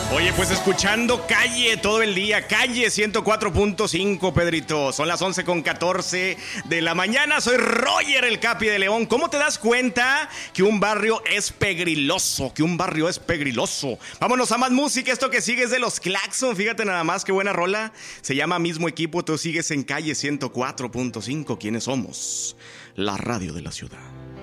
Oye, pues escuchando Calle todo el día, Calle 104.5, Pedrito. Son las 11:14 de la mañana. Soy Roger, el Capi de León. ¿Cómo te das cuenta que un barrio es pegriloso? Vámonos a más música. Esto que sigue es de los Claxon. Fíjate nada más, qué buena rola. Se llama Mismo Equipo. Tú sigues en Calle 104.5. ¿Quiénes somos? La radio de la ciudad.